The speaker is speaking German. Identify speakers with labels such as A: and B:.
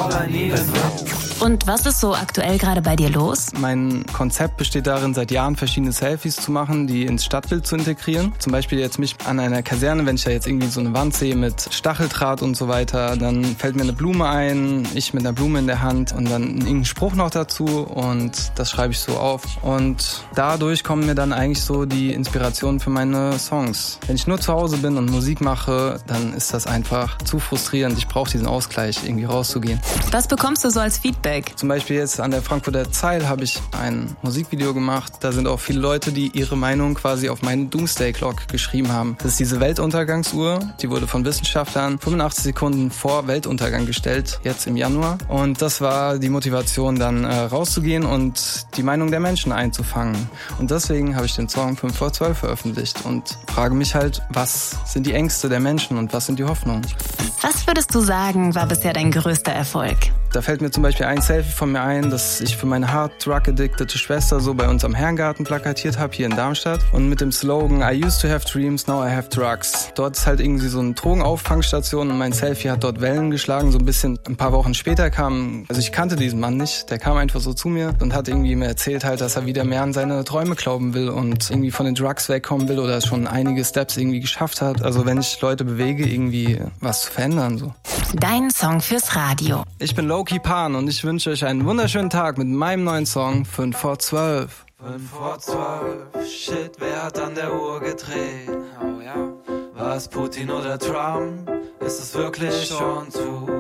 A: aber nie das wird.
B: Und was ist so aktuell gerade bei dir los?
C: Mein Konzept besteht darin, seit Jahren verschiedene Selfies zu machen, die ins Stadtbild zu integrieren. Zum Beispiel jetzt mich an einer Kaserne, wenn ich da jetzt irgendwie so eine Wand sehe mit Stacheldraht und so weiter, dann fällt mir eine Blume ein, ich mit einer Blume in der Hand und dann irgendein Spruch noch dazu und das schreibe ich so auf. Und dadurch kommen mir dann eigentlich so die Inspirationen für meine Songs. Wenn ich nur zu Hause bin und Musik mache, dann ist das einfach zu frustrierend. Ich brauche diesen Ausgleich, irgendwie rauszugehen.
B: Was bekommst du so als Feedback?
C: Zum Beispiel jetzt an der Frankfurter Zeil habe ich ein Musikvideo gemacht. Da sind auch viele Leute, die ihre Meinung quasi auf meine Doomsday Clock geschrieben haben. Das ist diese Weltuntergangsuhr. Die wurde von Wissenschaftlern 85 Sekunden vor Weltuntergang gestellt, jetzt im Januar. Und das war die Motivation, dann rauszugehen und die Meinung der Menschen einzufangen. Und deswegen habe ich den Song 5 vor 12 veröffentlicht und frage mich halt, was sind die Ängste der Menschen und was sind die Hoffnungen?
B: Was würdest du sagen, war bisher dein größter Erfolg?
C: Da fällt mir zum Beispiel ein Selfie von mir ein, das ich für meine hard-drug-addicted Schwester so bei uns am Herrengarten plakatiert habe, hier in Darmstadt. Und mit dem Slogan I used to have dreams, now I have drugs. Dort ist halt irgendwie so eine Drogenauffangstation und mein Selfie hat dort Wellen geschlagen. So ein bisschen ein paar Wochen später also ich kannte diesen Mann nicht, der kam einfach so zu mir und hat irgendwie mir erzählt halt, dass er wieder mehr an seine Träume glauben will und irgendwie von den Drugs wegkommen will oder schon einige Steps irgendwie geschafft hat. Also wenn ich Leute bewege, irgendwie was zu verändern so.
B: Dein Song fürs Radio.
C: Ich bin Loki Pan und ich wünsche euch einen wunderschönen Tag mit meinem neuen Song 5 vor 12.
A: 5 vor 12, shit, wer hat an der Uhr gedreht? Oh ja. War es Putin oder Trump? Ist es wirklich schon zu